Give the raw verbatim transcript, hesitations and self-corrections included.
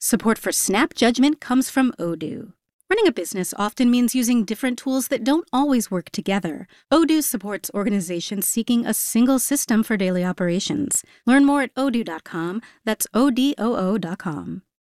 Support for Snap Judgment comes from Odoo. Running a business often means using different tools that don't always work together. Odoo supports organizations seeking a single system for daily operations. Learn more at odoo dot com. That's O D O O dot com.